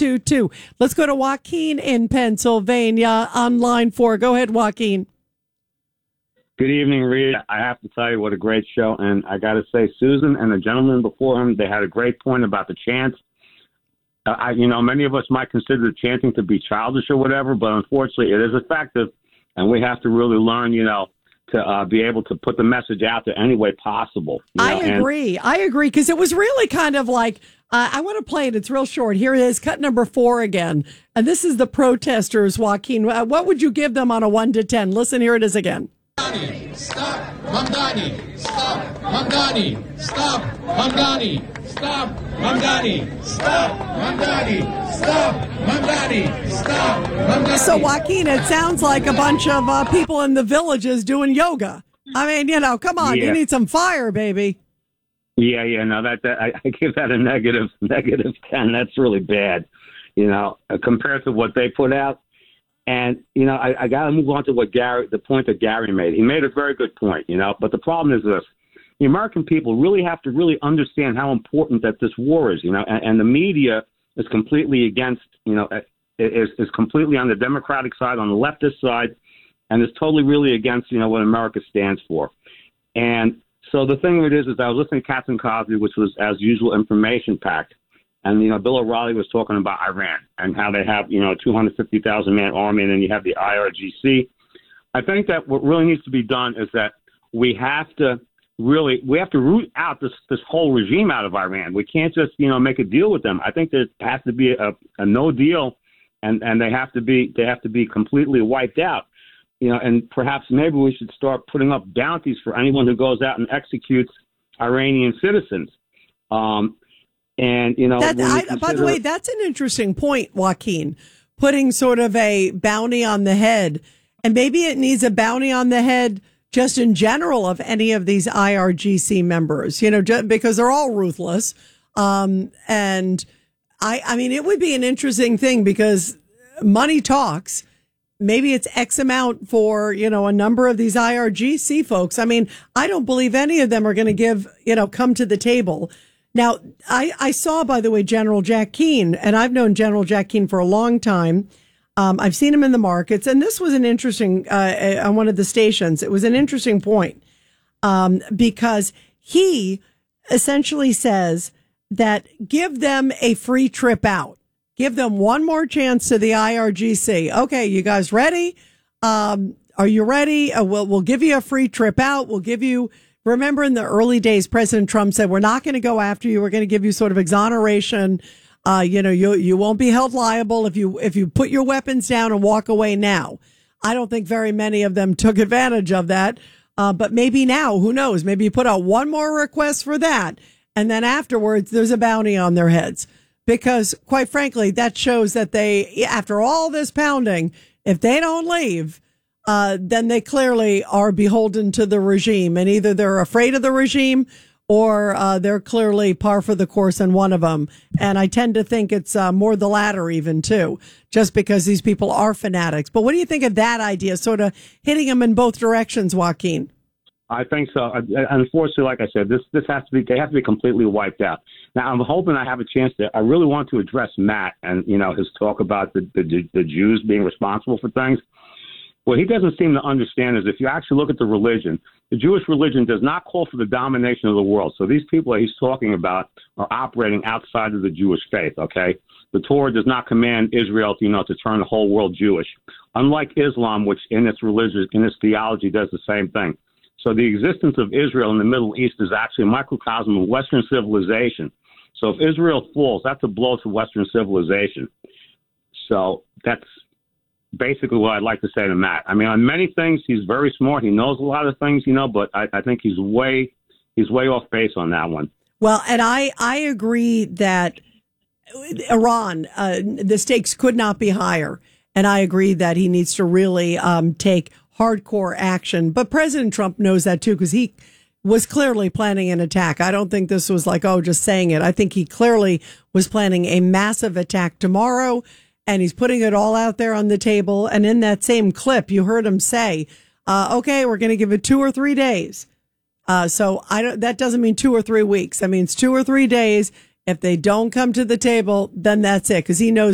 422. Let's go to Joaquin in Pennsylvania on line 4. Go ahead, Joaquin. Good evening, Reed. I have to tell you what a great show. And I got to say, Susan and the gentleman before him, they had a great point about the chants. Many of us might consider the chanting to be childish or whatever, but unfortunately it is effective. And we have to really learn, to be able to put the message out there any way possible. I agree, because it was really kind of like, I want to play it. It's real short. Here it is, cut number 4 again. And this is the protesters, Joaquin. What would you give them on a 1 to 10? Listen, here it is again. Stop Mamdani! Stop Mamdani! Stop Mamdani! Stop Mamdani! Stop Mamdani! Stop Mamdani! Stop Mamdani! So, Joaquin, it sounds like a bunch of people in the villages doing yoga. I mean, come on, You need some fire, baby. Yeah, no, I give that a negative 10. That's really bad, compared to what they put out. And, I got to move on to the point that Gary made. He made a very good point, but the problem is this. The American people really have to really understand how important that this war is, and the media is completely against, is completely on the Democratic side, on the leftist side, and is totally really against, what America stands for. And so the thing of it is I was listening to Captain Cosby, which was, as usual, information packed. And, Bill O'Reilly was talking about Iran and how they have, a 250,000-man army, and then you have the IRGC. I think that what really needs to be done is that we have to root out this whole regime out of Iran. We can't just, make a deal with them. I think there has to be a no deal, and they have to be completely wiped out. And perhaps maybe we should start putting up bounties for anyone who goes out and executes Iranian citizens. And, by the way, that's an interesting point, Joaquin, putting sort of a bounty on the head. And maybe it needs a bounty on the head just in general of any of these IRGC members, because they're all ruthless. And I mean, it would be an interesting thing because money talks. Maybe it's X amount for, a number of these IRGC folks. I mean, I don't believe any of them are going to come to the table. Now, I saw, by the way, General Jack Keane, and I've known General Jack Keane for a long time. I've seen him in the markets, and this was an interesting, on one of the stations, it was an interesting point, because he essentially says that give them a free trip out. Give them one more chance to the IRGC. Okay, you guys ready? Are you ready? We'll give you a free trip out. We'll give you... Remember in the early days, President Trump said, we're not going to go after you. We're going to give you sort of exoneration. You won't be held liable if you put your weapons down and walk away now. I don't think very many of them took advantage of that. But maybe now, who knows? Maybe you put out one more request for that. And then afterwards, there's a bounty on their heads. Because quite frankly, that shows that they, after all this pounding, if they don't leave, then they clearly are beholden to the regime, and either they're afraid of the regime or they're clearly par for the course in one of them. And I tend to think it's more the latter even too, just because these people are fanatics. But what do you think of that idea, sort of hitting them in both directions, Joaquin? I think so. Unfortunately, like I said, they have to be completely wiped out. Now, I'm hoping I have a chance I really want to address Matt and, his talk about the Jews being responsible for things. What he doesn't seem to understand is if you actually look at the religion, the Jewish religion does not call for the domination of the world. So these people that he's talking about are operating outside of the Jewish faith, okay? The Torah does not command Israel to turn the whole world Jewish, unlike Islam, which in its theology does the same thing. So the existence of Israel in the Middle East is actually a microcosm of Western civilization. So if Israel falls, that's a blow to Western civilization. So that's basically what I'd like to say to Matt. I mean, on many things, he's very smart. He knows a lot of things, but I think he's way off base on that one. Well, and I agree that Iran, the stakes could not be higher. And I agree that he needs to really take hardcore action. But President Trump knows that, too, because he was clearly planning an attack. I don't think this was like, just saying it. I think he clearly was planning a massive attack tomorrow. And he's putting it all out there on the table. And in that same clip, you heard him say, okay, we're going to give it 2 or 3 days. So that doesn't mean 2 or 3 weeks. That means 2 or 3 days. If they don't come to the table, then that's it. Because he knows